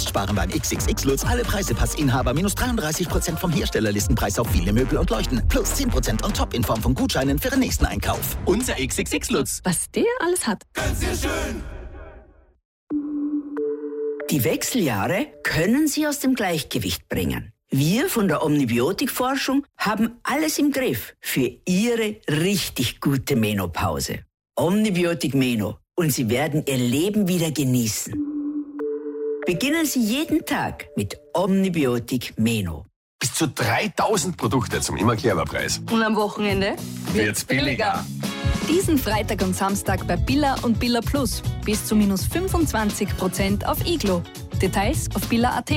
sparen beim XXX-Lutz. Alle Preise-Pass-Inhaber minus 33% vom Herstellerlistenpreis auf viele Möbel und Leuchten. Plus 10% on top in Form von Gutscheinen für den nächsten Einkauf. Unser XXX-Lutz. Was der alles hat. Ganz sehr schön. Die Wechseljahre können Sie aus dem Gleichgewicht bringen. Wir von der Omnibiotik-Forschung haben alles im Griff für Ihre richtig gute Menopause. Omnibiotik Meno. Und Sie werden Ihr Leben wieder genießen. Beginnen Sie jeden Tag mit Omnibiotik Meno. Bis zu 3000 Produkte zum Immer-Clever-Preis. Und am Wochenende Wird's billiger. Diesen Freitag und Samstag bei Billa und Billa Plus. Bis zu minus 25% auf Iglo. Details auf billa.at.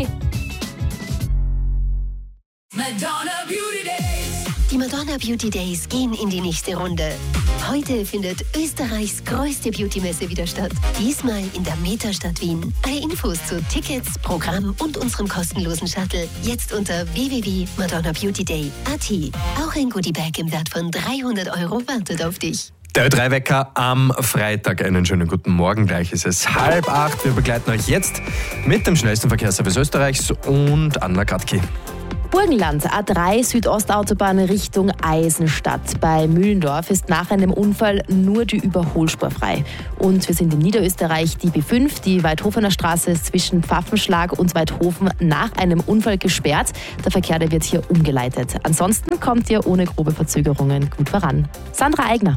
Die Madonna Beauty Days gehen in die nächste Runde. Heute findet Österreichs größte Beauty-Messe wieder statt. Diesmal in der Metastadt Wien. Alle Infos zu Tickets, Programm und unserem kostenlosen Shuttle jetzt unter www.madonnabeautyday.at. Auch ein Goodiebag im Wert von 300 € wartet auf dich. Der Ö3-Wecker am Freitag. Einen schönen guten Morgen. Gleich ist es 7:30. Wir begleiten euch jetzt mit dem schnellsten Verkehrsservice Österreichs und Anna Kratki. Burgenland, A3 Südostautobahn Richtung Eisenstadt. Bei Mühlendorf ist nach einem Unfall nur die Überholspur frei. Und wir sind in Niederösterreich, die B5, die Weidhofener Straße ist zwischen Pfaffenschlag und Weidhofen nach einem Unfall gesperrt. Der Verkehr, der wird hier umgeleitet. Ansonsten kommt ihr ohne grobe Verzögerungen gut voran. Sandra Eigner.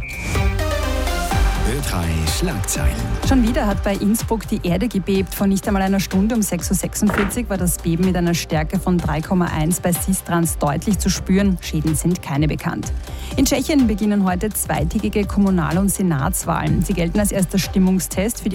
Ö3 Schlagzeilen. Schon wieder hat bei Innsbruck die Erde gebebt. Vor nicht einmal einer Stunde um 6.46 Uhr war das Beben mit einer Stärke von 3,1 bei Sistrans deutlich zu spüren. Schäden sind keine bekannt. In Tschechien beginnen heute zweitägige Kommunal- und Senatswahlen. Sie gelten als erster Stimmungstest für die